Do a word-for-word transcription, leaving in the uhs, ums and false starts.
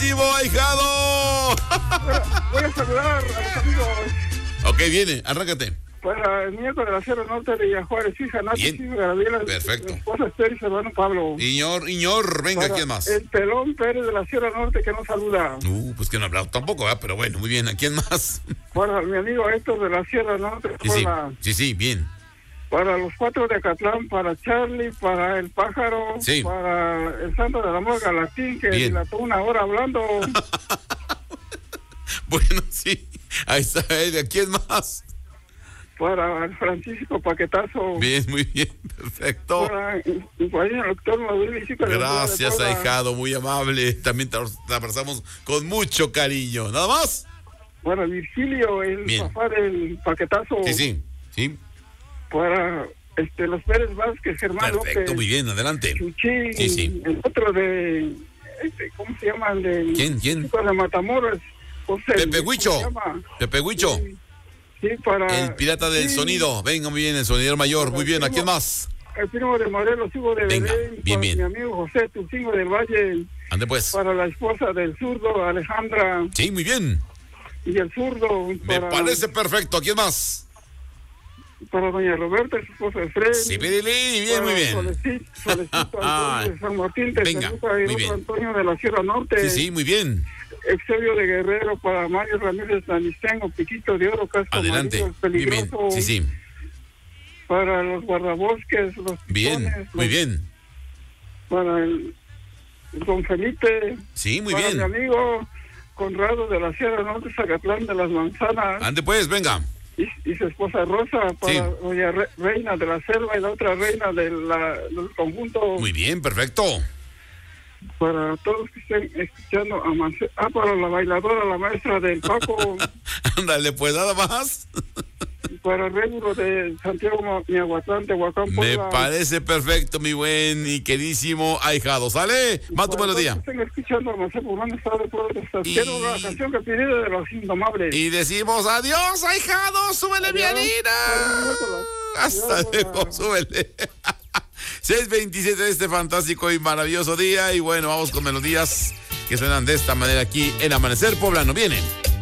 buenísimo, ahijado. Voy a saludar a los amigos. Ok, viene, arráncate. Para el nieto de la Sierra Norte de Villa Juárez, hija Nati, hija Gabriela, perfecto. Esposa Esther y su hermano Pablo. Iñor, Iñor, venga, Para ¿quién más? El Pelón Pérez de la Sierra Norte que nos saluda. Uh, pues que no ha hablado tampoco, ¿verdad? Pero bueno, muy bien, ¿a quién más? Para mi amigo Héctor de la Sierra Norte. Sí, sí, para, sí, sí, bien. Para los cuatro de Acatlán, para Charlie, para el Pájaro, sí. para el Santo del Amor Galatín, que dilató una hora hablando. Bueno, sí, ahí está él, ¿a quién más? Para el Francisco Paquetazo. Bien, muy bien, perfecto. Para el, el doctor Mauricio. Gracias, ahijado, muy amable. También te abrazamos con mucho cariño. ¿Nada más? Para Virgilio, el bien. Papá del Paquetazo. Sí, sí, sí. Para este, los Pérez Vázquez, Germán perfecto, López. Muy bien, adelante. Chuchín, sí, sí. El otro de, este, ¿cómo se llama? El de, ¿Quién, quién? De Matamoros. José, Pepe Huicho. Pepe Huicho. Sí. Sí, para... El pirata del sí. sonido. Venga, muy bien, el sonidero mayor. Muy bien, primo, ¿a quién más? El primo de Morelos, Hugo de Venga, Belén. bien, bien. Mi amigo José Tucingo del Valle. Ande pues. Para la esposa del zurdo, Alejandra. Sí, muy bien. Y el zurdo. Me para, parece perfecto. ¿A quién más? Para doña Roberta, su esposa de Fred. Sí, bien, bien, muy bien. Solecito, Solecito Antonio de San Martín. Venga, muy bien. Antonio de la Sierra Norte. Sí, sí, muy bien. Eusebio de Guerrero, para Mario Ramírez Danistengo, Piquito de Oro, Casco adelante, Amarillo, Peligroso, muy bien, sí, sí. Para los guardabosques, los bien, pistones, muy los, bien. Para el, el Don Felipe, sí, muy para bien. mi amigo Conrado de la Sierra Norte, Zacatlán de las Manzanas. Ande pues, venga. Y, y su esposa Rosa, para sí. doña Re, Reina de la Selva y la otra reina de la, del conjunto. Muy bien, perfecto. Para todos que estén escuchando a Marce... Ah, para la bailadora, la maestra del Paco. Ándale, pues nada más. Para el régulo de Santiago Miahuatlán, Tehuacán, Puebla. Me parece perfecto, mi buen y queridísimo ahijado. ¿Sale? Va tu melodía. Estén escuchando a Marcelo Purán, estado de Puebla. Y... Quiero la canción que pide de los Indomables. Y decimos adiós, ahijado. Súbele, mi harina. Hasta luego, súbele. seis veintisiete de este fantástico y maravilloso día. Y bueno, vamos con melodías que suenan de esta manera aquí en Amanecer Poblano. Vienen.